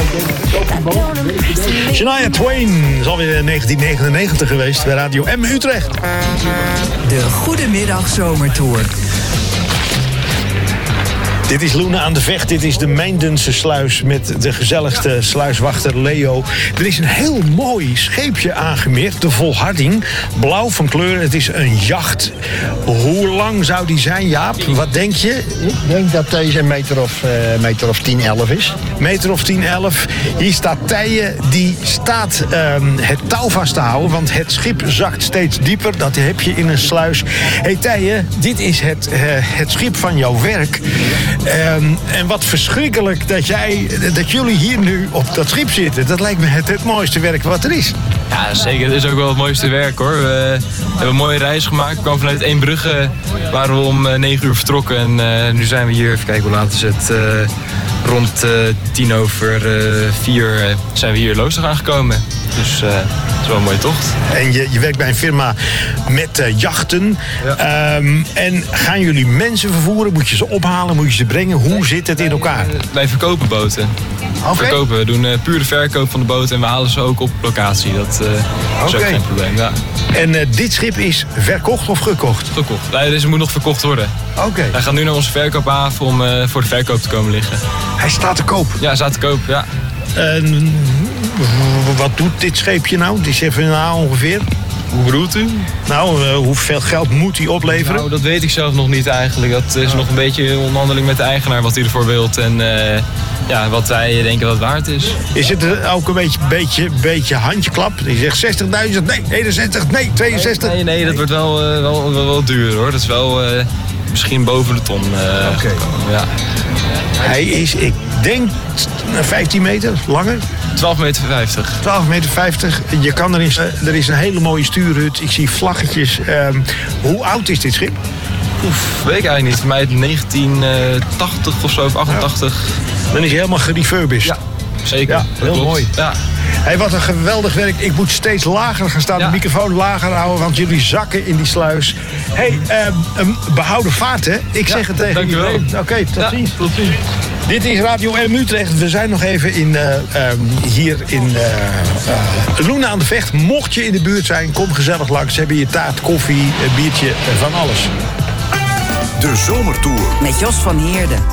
Shania Twain is alweer 1999 geweest bij Radio M Utrecht. De Goedemiddag Zomertour. Dit is Luna aan de Vecht. Dit is de Mijndense sluis met de gezelligste sluiswachter Leo. Er is een heel mooi scheepje aangemeerd, de Volharding. Blauw van kleur, het is een jacht. Hoe lang zou die zijn, Jaap? Wat denk je? Ik denk dat deze een meter of 10, 11 is. Meter of 10, 11. Hier staat Tijen, die staat het touw vast te houden, want het schip zakt steeds dieper. Dat heb je in een sluis. Hey Tijen, dit is het schip van jouw werk. En wat verschrikkelijk dat jullie hier nu op dat schip zitten. Dat lijkt me het mooiste werk wat er is. Ja, zeker. Het is ook wel het mooiste werk, hoor. We hebben een mooie reis gemaakt. We kwamen vanuit Eembrugge, waren we om 9 uur vertrokken. En nu zijn we hier, even kijken hoe laat is het, rond 4:10 zijn we hier in Loosdrecht aangekomen. Dus het is wel een mooie tocht. En je werkt bij een firma met jachten. Ja. En gaan jullie mensen vervoeren? Moet je ze ophalen? Moet je ze brengen? Hoe zit het in elkaar? Wij verkopen boten. Okay. We doen pure verkoop van de boten en we halen ze ook op locatie. Dat is ook geen probleem. Ja. En dit schip is verkocht of gekocht? Gekocht. Nee, deze moet nog verkocht worden. Oké. Hij gaat nu naar onze verkoophaven om voor de verkoop te komen liggen. Hij staat te koop? Ja, hij staat te koop, ja. Wat doet dit scheepje nou? Het is even ongeveer. Hoe bedoelt u? Nou, hoeveel geld moet hij opleveren? Nou, dat weet ik zelf nog niet eigenlijk. Dat is nog een beetje een onderhandeling met de eigenaar wat hij ervoor wilt. En wat wij denken dat het waard is. Is het ook een beetje handjeklap? Die zegt 60.000, nee, 61, nee, 62. Nee, dat wordt wel duur, hoor. Dat is wel misschien boven de ton. Oké. Ja. Hij is, ik denk, 15 meter langer. 12,50 meter. 12,50 meter. Je kan er is een hele mooie stuurhut. Ik zie vlaggetjes. Hoe oud is dit schip? Weet ik eigenlijk niet. Voor mij 1980 of zo, of 88. Dan is hij helemaal gerefurbished. Ja, zeker. Ja, heel klopt. mooi. Ja. Hey, wat een geweldig werk. Ik moet steeds lager gaan staan, de microfoon lager houden, want jullie zakken in die sluis. Hey, behouden vaart, hè? Ik zeg het tegen iedereen. Oké, tot ziens. Tot ziens. Dit is Radio M Utrecht. We zijn nog even hier in Luna aan de Vecht. Mocht je in de buurt zijn, kom gezellig langs. Ze hebben hier taart, koffie, een biertje, van alles. De Zomertour. Met Jos van Heerden.